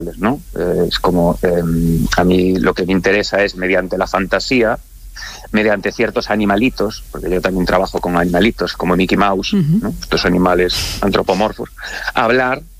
¿no? Es como, a mí lo que me interesa es mediante la fantasía, mediante ciertos animalitos, porque yo también trabajo con animalitos como Mickey Mouse, ¿no? Estos animales antropomorfos, hablar